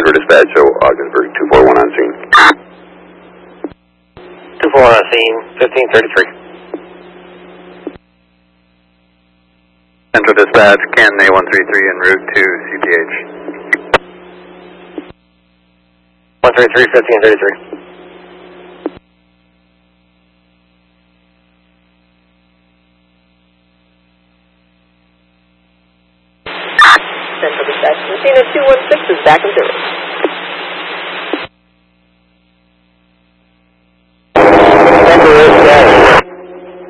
Denver Dispatch, so Augsburg 241 on scene. 241 on scene, 1533. Central Dispatch, Ken A133 en route to CPH. 133, 1533. Central Dispatch, Messina 216 is back in service.